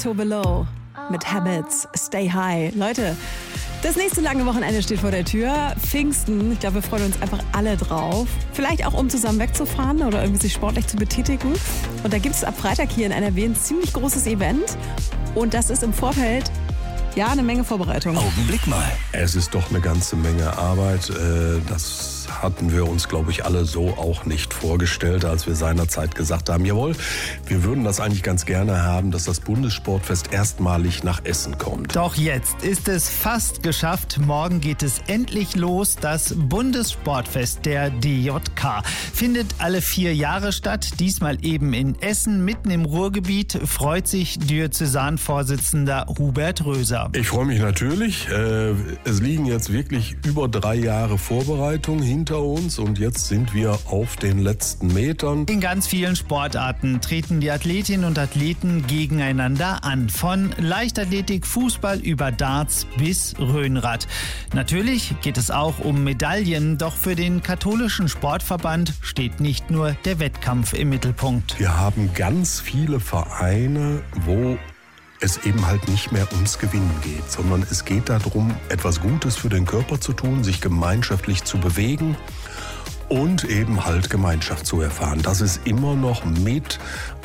Too Below mit Habits, Stay High. Leute, das nächste lange Wochenende steht vor der Tür. Pfingsten, ich glaube, wir freuen uns einfach alle drauf. Vielleicht auch, um zusammen wegzufahren oder irgendwie sich sportlich zu betätigen. Und da gibt es ab Freitag hier in NRW ein ziemlich großes Event. Und das ist im Vorfeld ja eine Menge Vorbereitung. Augenblick mal. Es ist doch eine ganze Menge Arbeit. Das hatten wir uns, glaube ich, alle so auch nicht vorgestellt, als wir seinerzeit gesagt haben, jawohl, wir würden das eigentlich ganz gerne haben, dass das Bundessportfest erstmalig nach Essen kommt. Doch jetzt ist es fast geschafft. Morgen geht es endlich los. Das Bundessportfest der DJK findet alle 4 Jahre statt. Diesmal eben in Essen, mitten im Ruhrgebiet, freut sich Diözesanvorsitzender Hubert Röser. Ich freue mich natürlich. Es liegen jetzt wirklich über 3 Jahre Vorbereitung hinter uns und jetzt sind wir auf den letzten Metern. In ganz vielen Sportarten treten die Athletinnen und Athleten gegeneinander an. Von Leichtathletik, Fußball über Darts bis Rhönrad. Natürlich geht es auch um Medaillen, doch für den katholischen Sportverband steht nicht nur der Wettkampf im Mittelpunkt. Wir haben ganz viele Vereine, wo es eben halt nicht mehr ums Gewinnen geht, sondern es geht darum, etwas Gutes für den Körper zu tun, sich gemeinschaftlich zu bewegen und eben halt Gemeinschaft zu erfahren. Das ist immer noch mit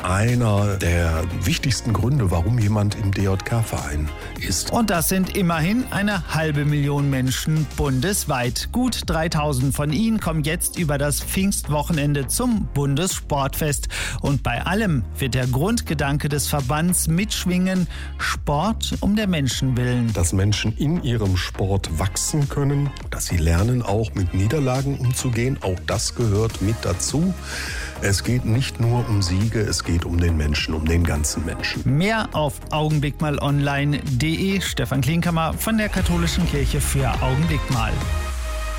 einer der wichtigsten Gründe, warum jemand im DJK-Verein ist. Und das sind immerhin 500.000 Menschen bundesweit. Gut 3.000 von ihnen kommen jetzt über das Pfingstwochenende zum Bundessportfest. Und bei allem wird der Grundgedanke des Verbands mitschwingen: Sport um der Menschen willen. Dass Menschen in ihrem Sport wachsen können, dass sie lernen, auch mit Niederlagen umzugehen. Auch das gehört mit dazu. Es geht nicht nur um Siege, es geht um den Menschen, um den ganzen Menschen. Mehr auf augenblickmalonline.de. Stefan Klinkhammer von der Katholischen Kirche für Augenblick mal.